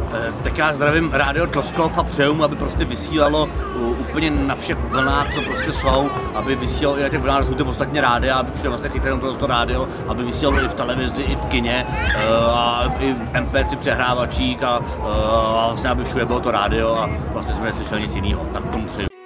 Tak já zdravím Rádio Tloskov a přeju mu, aby prostě vysílalo úplně na všech vlnách, co prostě jsou, aby vysílalo i na těch vlnách, jsou to ostatně rádia, aby přijde vlastně chytrém to rádio, aby vysílalo i v televizi, i v kině, a i v MP3 přehrávačích a vlastně aby všude bylo to rádio a vlastně jsme neslyšeli nic jiného, tak tomu přeju.